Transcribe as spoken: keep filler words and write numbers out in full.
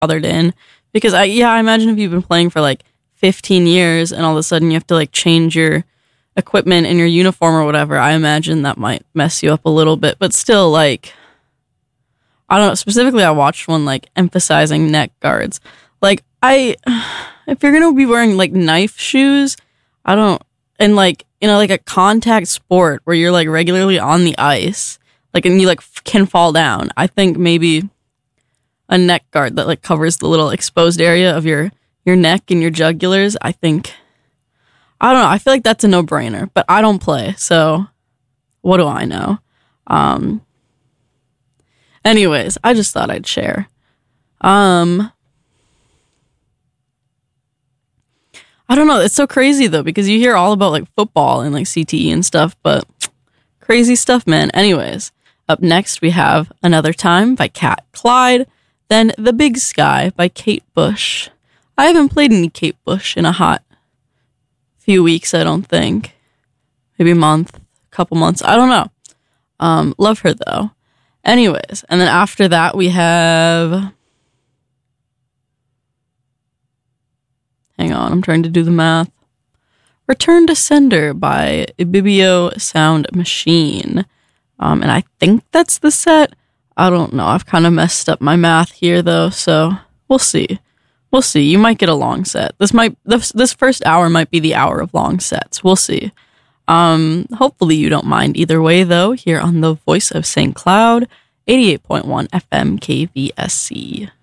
bothered in because I yeah, I imagine if you've been playing for like fifteen years and all of a sudden you have to like change your equipment and your uniform or whatever, I imagine that might mess you up a little bit. But still, like, I don't know. Specifically, I watched one like emphasizing neck guards. Like, I, if you're gonna be wearing like knife shoes, I don't, and like, you know, like a contact sport where you're like regularly on the ice, like, and you like f- can fall down. I think maybe a neck guard that like covers the little exposed area of your your neck and your jugulars. I think, I don't know. I feel like that's a no brainer, but I don't play, so what do I know? Um. Anyways, I just thought I'd share. Um. I don't know. It's so crazy, though, because you hear all about, like, football and, like, C T E and stuff, but crazy stuff, man. Anyways, up next we have Another Time by Cat Clyde, then The Big Sky by Kate Bush. I haven't played any Kate Bush in a hot few weeks, I don't think. Maybe a month, couple months. I don't know. Um, love her, though. Anyways, and then after that we have... Hang on, I'm trying to do the math. Return to Sender by Ibibio Sound Machine. Um, and I think that's the set. I don't know. I've kind of messed up my math here, though, so we'll see. We'll see. You might get a long set. This might this, this first hour might be the hour of long sets. We'll see. Um, hopefully you don't mind either way, though, here on the Voice of Saint Cloud, eighty-eight point one F M K V S C.